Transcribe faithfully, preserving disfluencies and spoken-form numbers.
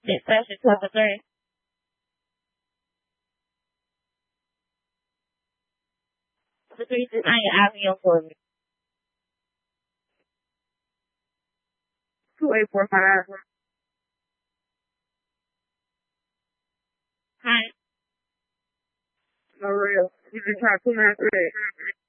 Six session two or three. The three six nine your Avenue for me. Two eight four five. Hi. No real. You can try two nine three.